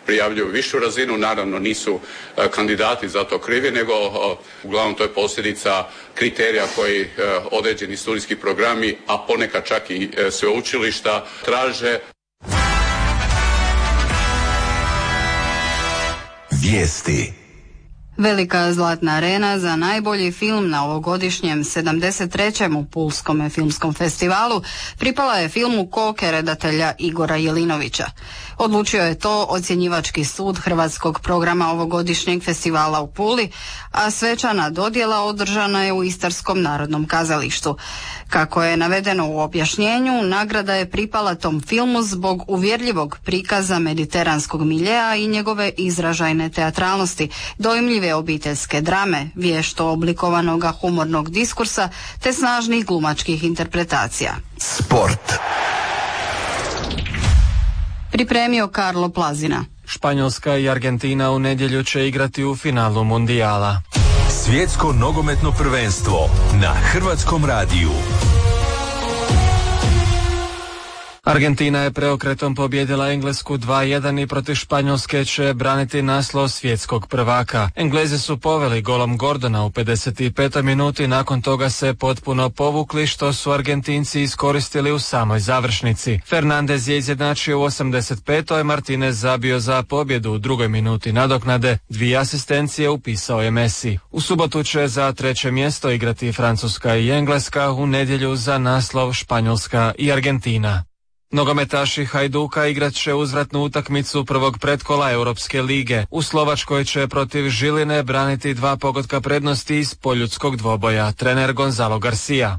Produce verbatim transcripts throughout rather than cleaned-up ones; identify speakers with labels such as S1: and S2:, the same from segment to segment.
S1: prijavljuju višu razinu, naravno nisu kandidati za to krivi, nego uglavnom to je posljedica kriterija koji određeni studijski programi, a ponekad čak i sveučilišta traže.
S2: Vijesti.
S3: Velika zlatna arena za najbolji film na ovogodišnjem sedamdeset trećem Pulskom filmskom festivalu pripala je filmu Koke redatelja Igora Jelinovića. Odlučio je to ocjenjivački sud hrvatskog programa ovogodišnjeg festivala u Puli, a svečana dodjela održana je u Istarskom narodnom kazalištu. Kako je navedeno u objašnjenju, nagrada je pripala tom filmu zbog uvjerljivog prikaza mediteranskog miljea i njegove izražajne teatralnosti, dojmljive obiteljske drame, vješto oblikovanog humornog diskursa te snažnih glumačkih interpretacija.
S2: Sport.
S3: Pripremio Karlo Plazina.
S4: Španjolska i Argentina u nedjelju će igrati u finalu mundijala.
S2: Svjetsko nogometno prvenstvo na Hrvatskom radiju.
S4: Argentina je preokretom pobijedila Englesku dva jedan i protiv Španjolske će braniti naslov svjetskog prvaka. Englezi su poveli golom Gordona u pedeset petoj minuti, nakon toga se potpuno povukli, što su Argentinci iskoristili u samoj završnici. Fernandez je izjednačio u osamdeset petoj, Martinez zabio za pobjedu u drugoj minuti nadoknade, dvije asistencije upisao je Messi. U subotu će za treće mjesto igrati Francuska i Engleska, u nedjelju za naslov Španjolska i Argentina. Nogometaši Hajduka igrat će uzvratnu utakmicu prvog pretkola Europske lige. U Slovačkoj će protiv Žiline braniti dva pogotka prednosti iz poljudskog dvoboja, trener Gonzalo Garcia.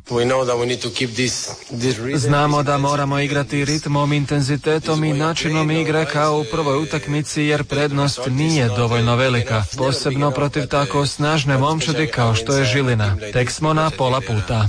S4: Znamo da moramo igrati ritmom, intenzitetom i načinom igre kao u prvoj utakmici, jer prednost nije dovoljno velika, posebno protiv tako snažne momčadi kao što je Žilina. Tek smo na pola puta.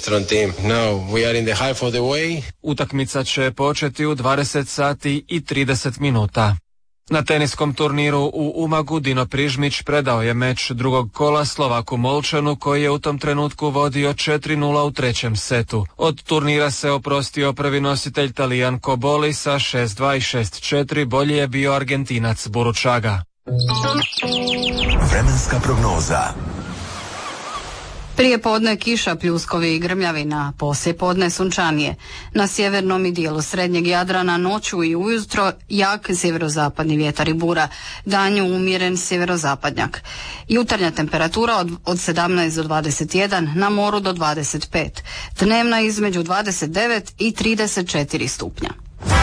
S4: Utakmica će početi u dvadeset sati i trideset minuta. Na teniskom turniru u Umagu Dino Prižmić predao je meč drugog kola Slovaku Molčanu, koji je u tom trenutku vodio četiri nula u trećem setu. Od turnira se oprostio prvi nositelj Talijan Koboli sa šest dva i šest četiri, bolji je bio Argentinac Buručaga.
S2: Vremenska prognoza.
S3: Prije podne kiša, pljuskovi i grmljavina, poslije podne sunčanije. Na sjevernom i dijelu srednjeg Jadrana noću i ujutro jak sjeverozapadni vjetar i bura, danju umjeren sjeverozapadnjak. Jutarnja temperatura od, od sedamnaest do dvadeset jedan, na moru do dvadeset pet, dnevna između dvadeset devet i trideset četiri stupnja.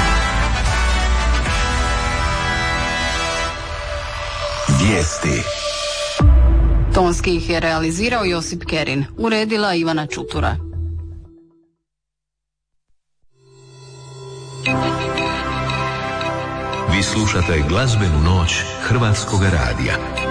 S2: Vijesti.
S3: Tonski ih je realizirao Josip Kerin, uredila Ivana Čutura.
S2: Vi slušate glazbenu noć Hrvatskog radija.